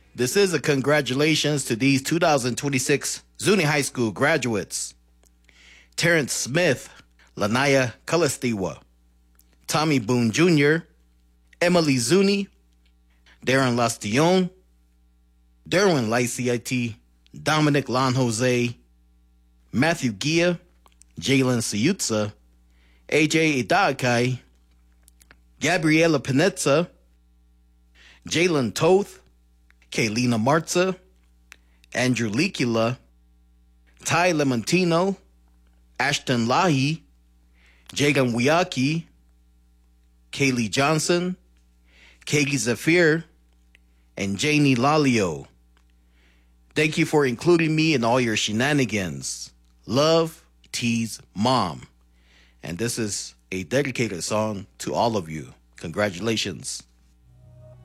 This is a congratulations to these 2026 Zuni High School graduates. Terrence Smith, Lanaya Kalastiwa, Tommy Boone Jr., Emily Zuni, Darren Lastion, Derwin Lyceit, Dominic Lon Jose, Matthew Gia, Jalen Siutza, AJ Idakai, Gabriela Pinezza, Jalen Toth, Kaylina Marza, Andrew Likula, Ty Lemontino, Ashton Lahi, Jagan Wiaki, Kaylee Johnson, Kagi Zafir, and Janie Lalio. Thank you for including me in all your shenanigans. Love, T's mom. And this is a dedicated song to all of you. Congratulations.